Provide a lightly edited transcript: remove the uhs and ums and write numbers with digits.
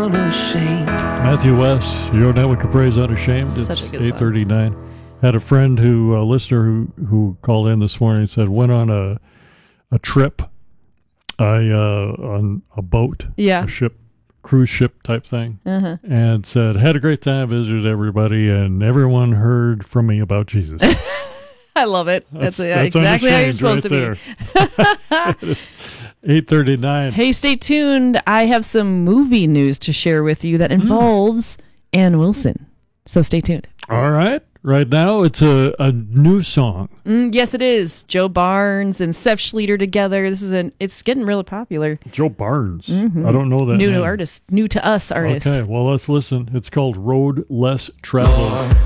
unashamed. Matthew West, Your Network Praise Unashamed. It's Such a good song. 8:39. Had a friend a listener who called in this morning and said, went on a trip on a boat, Yeah. a ship, cruise ship type thing, Uh-huh. and said, had a great time, visited everybody, and everyone heard from me about Jesus. I love it. That's That's exactly how you're unashamed supposed to right be. there. 8:39. Hey, stay tuned. I have some movie news to share with you that involves Ann Wilson. So stay tuned. All right. Right now, it's a new song. Yes, it is. Joe Barnes and Seth Schleter together. It's getting really popular. Joe Barnes. I don't know that New name. to artist. New to us artist. Okay, well, let's listen. It's called Road Less Traveled.